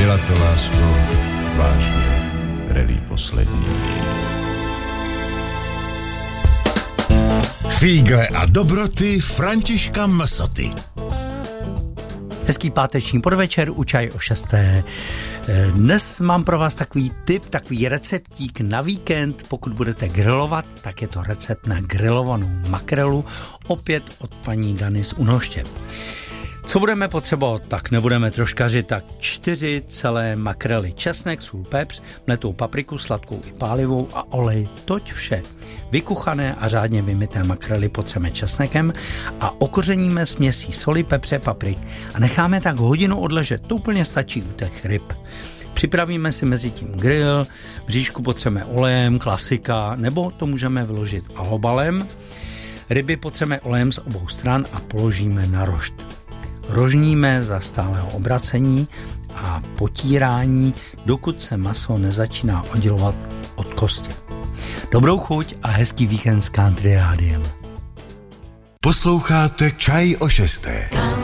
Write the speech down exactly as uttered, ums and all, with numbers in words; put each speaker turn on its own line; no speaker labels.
Byla to, lásko, vážně relí poslední.
Fígle a dobroty Františka Msoty.
Hezký páteční podvečer u Čaj o šesté. Dnes mám pro vás takový tip, takový receptík na víkend. Pokud budete grilovat, tak je to recept na grilovanou makrelu, opět od paní Dany z Unoště. Co budeme potřebovat? Tak nebudeme troškařit, tak čtyři celé makrely, česnek, sůl, pepř, mletou papriku, sladkou i pálivou a olej, toť vše. Vykuchané a řádně vymyté makrely potřeme česnekem a okořeníme směsí soli, pepře, paprik a necháme tak hodinu odležet, to úplně stačí u těch ryb. Připravíme si mezi tím grill, bříšku potřeme olejem, klasika, nebo to můžeme vyložit alobalem. Ryby potřeme olejem z obou stran a položíme na rošt. Rožníme za stálého obracení a potírání, dokud se maso nezačíná oddělovat od kosti. Dobrou chuť a hezký víkend s Country Rádiem.
Posloucháte Čaj o šesté.